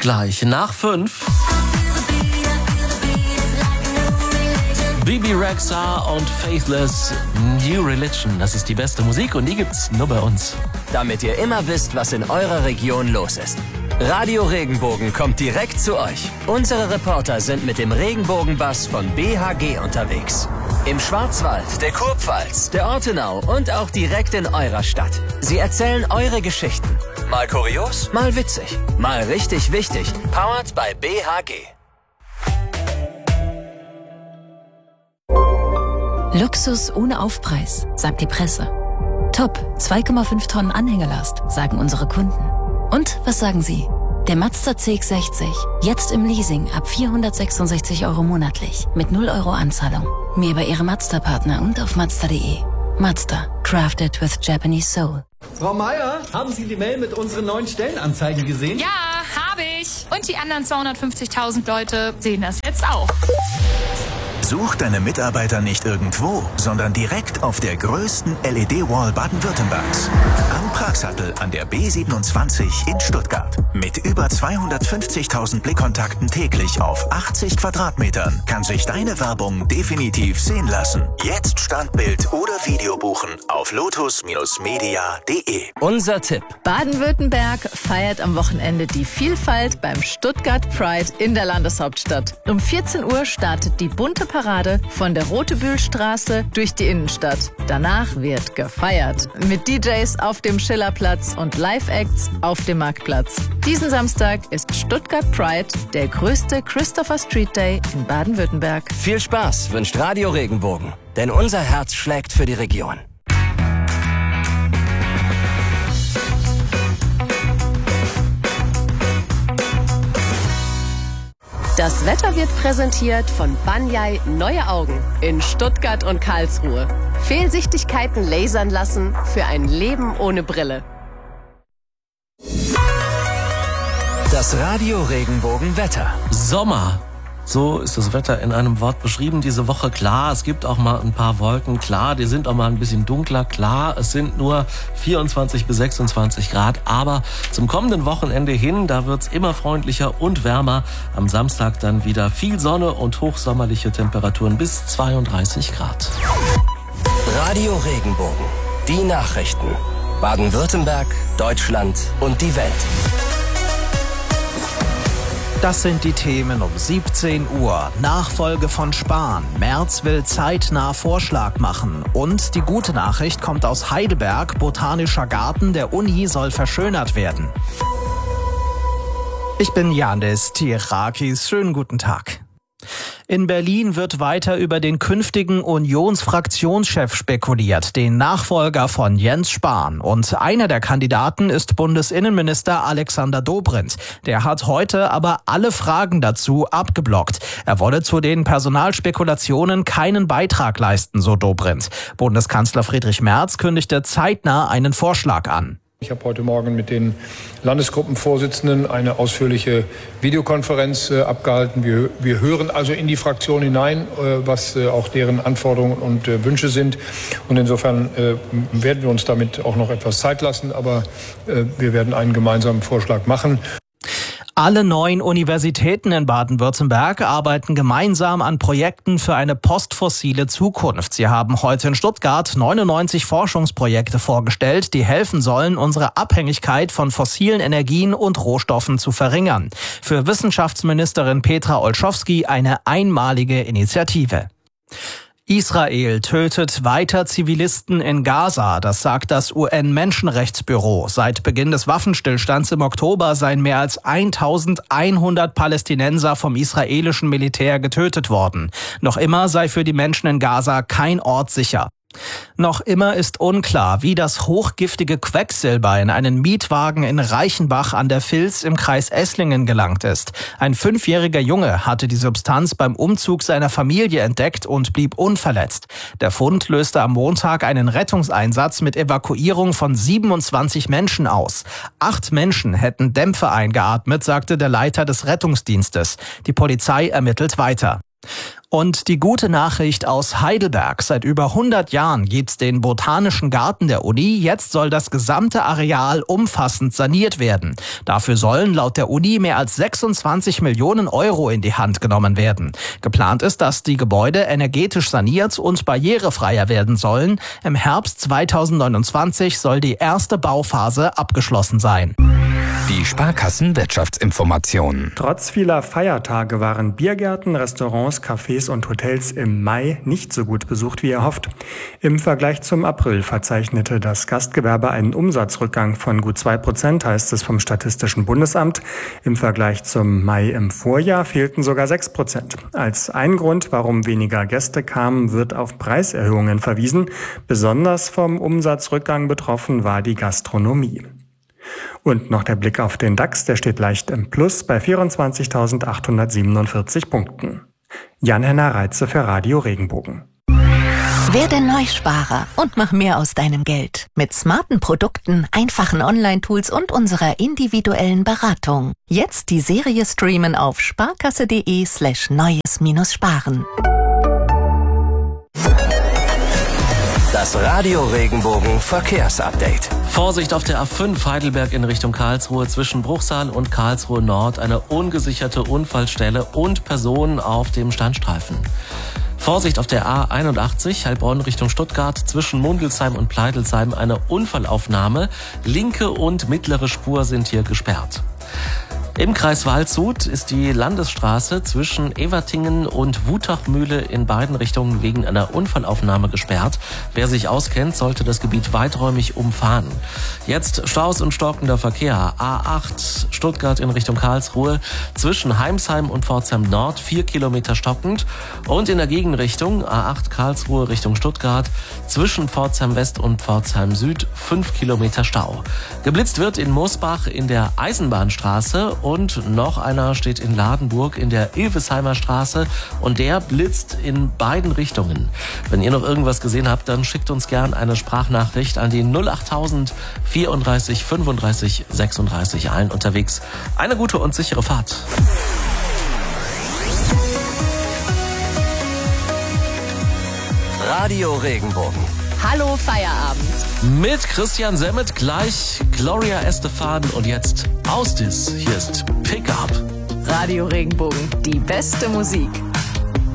gleich nach 5. Bibi Rexha und Faithless, New Religion. Das ist die beste Musik und die gibt's nur bei uns. Damit ihr immer wisst, was in eurer Region los ist. Radio Regenbogen kommt direkt zu euch. Unsere Reporter sind mit dem Regenbogenbus von BHG unterwegs. Im Schwarzwald, der Kurpfalz, der Ortenau und auch direkt in eurer Stadt. Sie erzählen eure Geschichten. Mal kurios, mal witzig, mal richtig wichtig. Powered by BHG. Luxus ohne Aufpreis, sagt die Presse. Top, 2,5 Tonnen Anhängelast, sagen unsere Kunden. Und was sagen Sie? Der Mazda CX-60, jetzt im Leasing ab 466 € monatlich, mit 0 € Anzahlung. Mehr bei Ihrem Mazda-Partner und auf Mazda.de. Mazda, crafted with Japanese soul. Frau Meier, haben Sie die Mail mit unseren neuen Stellenanzeigen gesehen? Ja, habe ich. Und die anderen 250.000 Leute sehen das jetzt auch. Such deine Mitarbeiter nicht irgendwo, sondern direkt auf der größten LED-Wall Baden-Württembergs. Am Pragsattel an der B27 in Stuttgart. Mit über 250.000 Blickkontakten täglich auf 80 Quadratmetern kann sich deine Werbung definitiv sehen lassen. Jetzt Standbild oder Video buchen auf lotus-media.de. Unser Tipp. Baden-Württemberg feiert am Wochenende die Vielfalt beim Stuttgart Pride in der Landeshauptstadt. Um 14 Uhr startet die bunte Parade von der Rotebühlstraße durch die Innenstadt. Danach wird gefeiert. Mit DJs auf dem Schillerplatz und Live-Acts auf dem Marktplatz. Diesen Samstag ist Stuttgart Pride der größte Christopher Street Day in Baden-Württemberg. Viel Spaß wünscht Radio Regenbogen, denn unser Herz schlägt für die Region. Das Wetter wird präsentiert von Banyai Neue Augen in Stuttgart und Karlsruhe. Fehlsichtigkeiten lasern lassen für ein Leben ohne Brille. Das Radio Regenbogen Wetter. Sommer. So ist das Wetter in einem Wort beschrieben diese Woche. Klar, es gibt auch mal ein paar Wolken. Klar, die sind auch mal ein bisschen dunkler. Klar, es sind nur 24 bis 26 Grad. Aber zum kommenden Wochenende hin, da wird's immer freundlicher und wärmer. Am Samstag dann wieder viel Sonne und hochsommerliche Temperaturen bis 32 Grad. Radio Regenbogen. Die Nachrichten. Baden-Württemberg, Deutschland und die Welt. Das sind die Themen um 17 Uhr. Nachfolge von Spahn. Merz will zeitnah Vorschlag machen. Und die gute Nachricht kommt aus Heidelberg. Botanischer Garten der Uni soll verschönert werden. Ich bin Janis Tirakis. Schönen guten Tag. In Berlin wird weiter über den künftigen Unionsfraktionschef spekuliert, den Nachfolger von Jens Spahn. Und einer der Kandidaten ist Bundesinnenminister Alexander Dobrindt. Der hat heute aber alle Fragen dazu abgeblockt. Er wolle zu den Personalspekulationen keinen Beitrag leisten, so Dobrindt. Bundeskanzler Friedrich Merz kündigte zeitnah einen Vorschlag an. Ich habe heute Morgen mit den Landesgruppenvorsitzenden eine ausführliche Videokonferenz abgehalten. Wir hören also in die Fraktion hinein, was auch deren Anforderungen und Wünsche sind. Und insofern werden wir uns damit auch noch etwas Zeit lassen. Aber wir werden einen gemeinsamen Vorschlag machen. Alle 9 Universitäten in Baden-Württemberg arbeiten gemeinsam an Projekten für eine postfossile Zukunft. Sie haben heute in Stuttgart 99 Forschungsprojekte vorgestellt, die helfen sollen, unsere Abhängigkeit von fossilen Energien und Rohstoffen zu verringern. Für Wissenschaftsministerin Petra Olschowski eine einmalige Initiative. Israel tötet weiter Zivilisten in Gaza, das sagt das UN-Menschenrechtsbüro. Seit Beginn des Waffenstillstands im Oktober seien mehr als 1100 Palästinenser vom israelischen Militär getötet worden. Noch immer sei für die Menschen in Gaza kein Ort sicher. Noch immer ist unklar, wie das hochgiftige Quecksilber in einen Mietwagen in Reichenbach an der Vils im Kreis Esslingen gelangt ist. Ein 5-jähriger Junge hatte die Substanz beim Umzug seiner Familie entdeckt und blieb unverletzt. Der Fund löste am Montag einen Rettungseinsatz mit Evakuierung von 27 Menschen aus. 8 Menschen hätten Dämpfe eingeatmet, sagte der Leiter des Rettungsdienstes. Die Polizei ermittelt weiter. Und die gute Nachricht aus Heidelberg. Seit über 100 Jahren gibt's den Botanischen Garten der Uni. Jetzt soll das gesamte Areal umfassend saniert werden. Dafür sollen laut der Uni mehr als 26 Millionen Euro in die Hand genommen werden. Geplant ist, dass die Gebäude energetisch saniert und barrierefreier werden sollen. Im Herbst 2029 soll die erste Bauphase abgeschlossen sein. Die Sparkassen-Wirtschaftsinformationen. Trotz vieler Feiertage waren Biergärten, Restaurants, Cafés und Hotels im Mai nicht so gut besucht wie erhofft. Im Vergleich zum April verzeichnete das Gastgewerbe einen Umsatzrückgang von gut 2%, heißt es vom Statistischen Bundesamt. Im Vergleich zum Mai im Vorjahr fehlten sogar 6%. Als ein Grund, warum weniger Gäste kamen, wird auf Preiserhöhungen verwiesen. Besonders vom Umsatzrückgang betroffen war die Gastronomie. Und noch der Blick auf den DAX, der steht leicht im Plus bei 24.847 Punkten. Jan-Henner Reitze für Radio Regenbogen. Werde Neusparer und mach mehr aus deinem Geld. Mit smarten Produkten, einfachen Online-Tools und unserer individuellen Beratung. Jetzt die Serie streamen auf sparkasse.de/neues-sparen. Das Radio Regenbogen Verkehrsupdate. Vorsicht auf der A5 Heidelberg in Richtung Karlsruhe zwischen Bruchsal und Karlsruhe Nord. Eine ungesicherte Unfallstelle und Personen auf dem Standstreifen. Vorsicht auf der A81 Heilbronn Richtung Stuttgart zwischen Mundelsheim und Pleitelsheim. Eine Unfallaufnahme. Linke und mittlere Spur sind hier gesperrt. Im Kreis Waldshut ist die Landesstraße zwischen Evertingen und Wutachmühle in beiden Richtungen wegen einer Unfallaufnahme gesperrt. Wer sich auskennt, sollte das Gebiet weiträumig umfahren. Jetzt Staus und stockender Verkehr. A8 Stuttgart in Richtung Karlsruhe zwischen Heimsheim und Pforzheim Nord 4 Kilometer stockend. Und in der Gegenrichtung A8 Karlsruhe Richtung Stuttgart zwischen Pforzheim West und Pforzheim Süd 5 Kilometer Stau. Geblitzt wird in Moosbach in der Eisenbahnstraße. Und noch einer steht in Ladenburg in der Ilvesheimer Straße und der blitzt in beiden Richtungen. Wenn ihr noch irgendwas gesehen habt, dann schickt uns gern eine Sprachnachricht an die 08000 34 35 36 allen unterwegs. Eine gute und sichere Fahrt. Radio Regenbogen. Hallo Feierabend. Mit Christian Semmet, gleich Gloria Estefan und jetzt Austis. Hier ist Pickup. Radio Regenbogen, die beste Musik.